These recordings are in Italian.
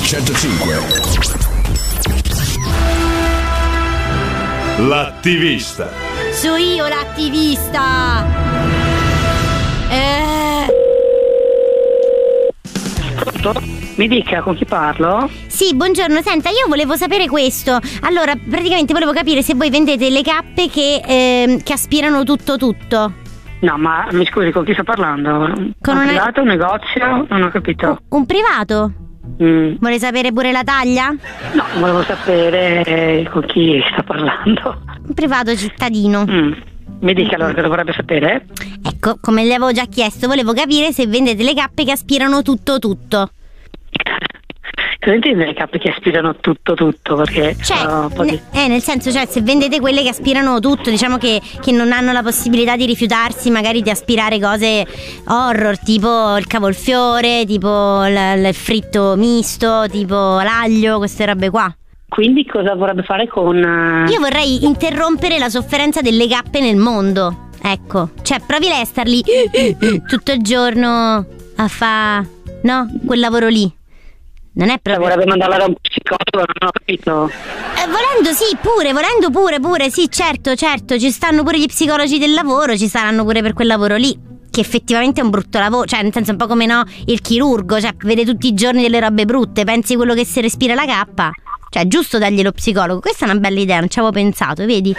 105. L'attivista. Sono io l'attivista. Mi dica, con chi parlo? Sì, buongiorno, senta, io volevo sapere questo. Allora, praticamente volevo capire se voi vendete le cappe che aspirano tutto. No, ma mi scusi, con chi sto parlando? Con un privato, un negozio? Non ho capito. Un privato? Vuole sapere pure la taglia? No, volevo sapere con chi sta parlando. Un privato cittadino. Mi dica allora che dovrebbe sapere? Ecco, come le avevo già chiesto, volevo capire se vendete le cappe che aspirano tutto. Cosa intende le cappe che aspirano tutto? Perché nel senso, cioè, se vendete quelle che aspirano tutto, diciamo che non hanno la possibilità di rifiutarsi magari di aspirare cose horror, tipo il cavolfiore, tipo il fritto misto, tipo l'aglio, queste robe qua. Quindi cosa vorrebbe fare con... Io vorrei interrompere la sofferenza delle cappe nel mondo. Ecco, cioè provi lei a star lì tutto il giorno a fa... no? Quel lavoro lì. Non è proprio... Vorrebbe mandarla da un psicologo, non ho capito. Volendo pure, sì, certo, ci stanno pure gli psicologi del lavoro, ci saranno pure per quel lavoro lì, che effettivamente è un brutto lavoro, cioè nel senso un po' come no, il chirurgo, cioè vede tutti i giorni delle robe brutte, pensi quello che si respira la cappa, cioè è giusto dargli lo psicologo, questa è una bella idea, non ci avevo pensato, vedi?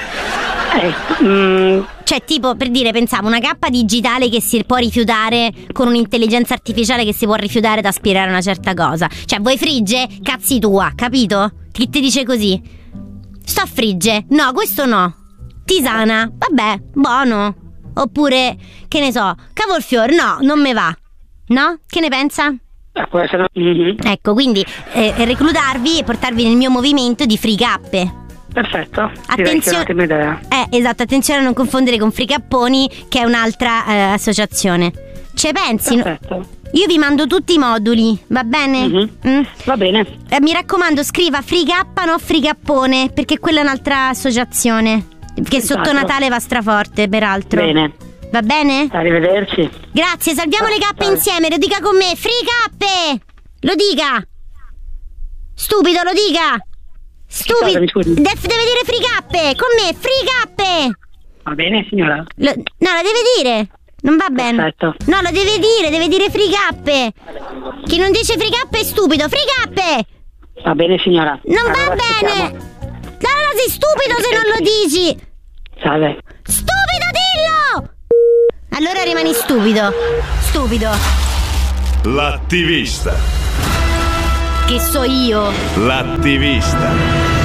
Cioè tipo, per dire, pensavo una cappa digitale che si può rifiutare con un'intelligenza artificiale che si può rifiutare da aspirare una certa cosa. Cioè vuoi frigge? Cazzi tua, capito? Chi ti dice così? Sto a frigge? No, questo no. Tisana? Vabbè, buono. Oppure, che ne so, cavolfiore? No, non me va. No? Che ne pensa? Può essere... Ecco, quindi reclutarvi e portarvi nel mio movimento di fricappe. Perfetto, attenzione, è un'ottima idea. Esatto, attenzione a non confondere con Fricapponi, che è un'altra associazione. Ci pensi? Perfetto. Io vi mando tutti i moduli, va bene? Va bene. Mi raccomando, scriva Fricappa, no Fricappone, perché quella è un'altra associazione che sotto Natale va straforte, peraltro. Bene. Va bene? Arrivederci. Grazie, salviamo le cappe insieme, lo dica con me, Fricappe! Lo dica! Stupido, lo dica! Stupido, deve dire fricappe, con me, fricappe. Va bene signora? No, lo deve dire. Non va bene. Perfetto. No, lo deve dire fricappe. Chi non dice fricappe è stupido, fricappe. Va bene signora. Non va bene. No, sei stupido se non lo dici. Salve. Stupido, dillo. Allora rimani stupido. L'attivista. Che so io. L'attivista.